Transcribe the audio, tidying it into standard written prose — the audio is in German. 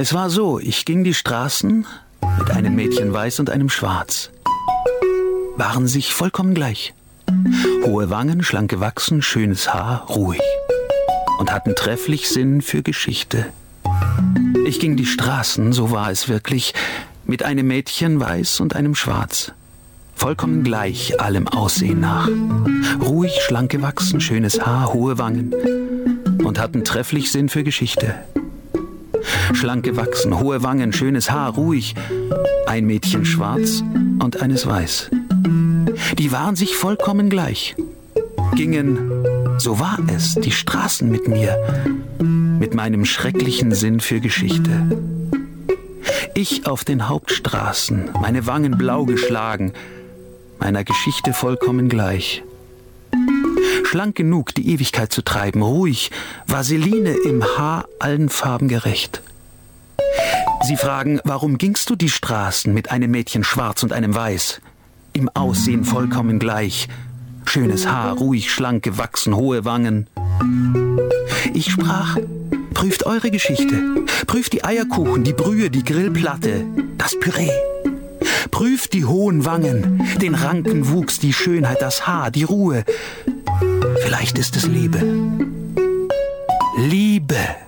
Es war so, ich ging die Straßen mit einem Mädchen weiß und einem schwarz. Waren sich vollkommen gleich. Hohe Wangen, schlank gewachsen, schönes Haar, ruhig. Und hatten trefflich Sinn für Geschichte. Ich ging die Straßen, so war es wirklich, mit einem Mädchen weiß und einem schwarz. Vollkommen gleich allem Aussehen nach. Ruhig, schlank gewachsen, schönes Haar, hohe Wangen. Und hatten trefflich Sinn für Geschichte. Schlank gewachsen, hohe Wangen, schönes Haar, ruhig. Ein Mädchen schwarz und eines weiß. Die waren sich vollkommen gleich. Gingen, so war es, die Straßen mit mir, mit meinem schrecklichen Sinn für Geschichte. Ich auf den Hauptstraßen, meine Wangen blau geschlagen, meiner Geschichte vollkommen gleich. Schlank genug, die Ewigkeit zu treiben, ruhig, Vaseline im Haar, allen Farben gerecht. Sie fragen, warum gingst du die Straßen mit einem Mädchen schwarz und einem weiß? Im Aussehen vollkommen gleich. Schönes Haar, ruhig, schlank, gewachsen, hohe Wangen. Ich sprach, prüft eure Geschichte. Prüft die Eierkuchen, die Brühe, die Grillplatte, das Püree. Prüft die hohen Wangen, den ranken Wuchs, die Schönheit, das Haar, die Ruhe. Vielleicht ist es Liebe. Liebe.